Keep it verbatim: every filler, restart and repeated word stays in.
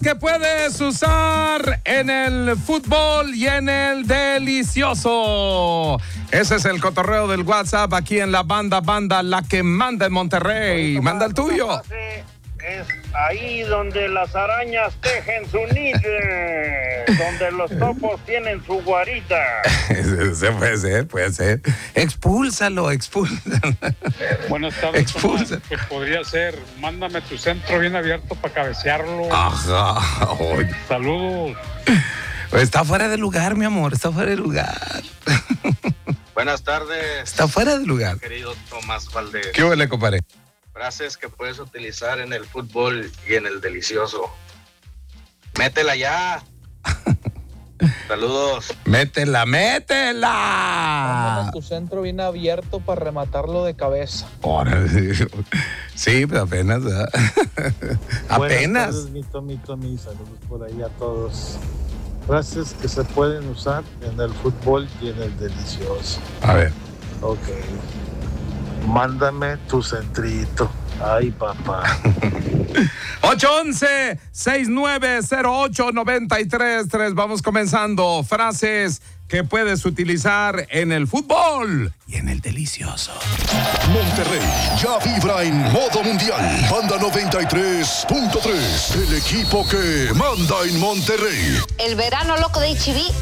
Que puedes usar en el fútbol y en el delicioso. Ese es el cotorreo del WhatsApp aquí en la banda, banda, la que manda en Monterrey. Manda el tuyo. Es ahí donde las arañas tejen su nido, donde los topos tienen su guarita. Se puede ser, puede ser. Expúlsalo, expúlsalo. Buenas tardes, Expulsa. Tomás. Pues podría ser, mándame tu centro bien abierto para cabecearlo. Ajá. Oye. Saludos. Está fuera de lugar, mi amor, está fuera de lugar. Buenas tardes. Está fuera de lugar. Querido Tomás Valdés. ¿Qué huele, compadre? Frases que puedes utilizar en el fútbol y en el delicioso. Métela ya. Saludos. Métela, métela. Mándame tu centro bien abierto para rematarlo de cabeza. Órale. Sí, pero apenas, ¿verdad? Apenas. Buenas tardes, mi Tommy, Tommy, saludos por ahí a todos. Frases que se pueden usar en el fútbol y en el delicioso. A ver. Ok. Mándame tu centrito. Ay, papá. ocho once, sesenta y nueve cero ocho, noventa y tres tres. Vamos comenzando. Frases que puedes utilizar en el fútbol y en el delicioso. Monterrey ya vibra en modo mundial. Banda noventa y tres punto tres. El equipo que manda en Monterrey. El verano loco de H B